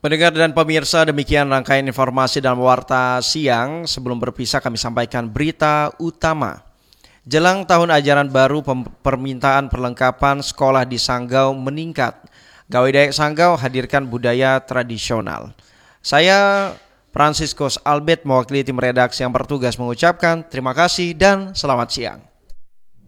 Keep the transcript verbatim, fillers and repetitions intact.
Pendengar dan pemirsa, demikian rangkaian informasi dalam Warta Siang. Sebelum berpisah kami sampaikan berita utama. Jelang tahun ajaran baru, permintaan perlengkapan sekolah di Sanggau meningkat. Gawe Dayak Sanggau hadirkan budaya tradisional. Saya Franciscus Albert mewakili tim redaksi yang bertugas mengucapkan terima kasih dan selamat siang.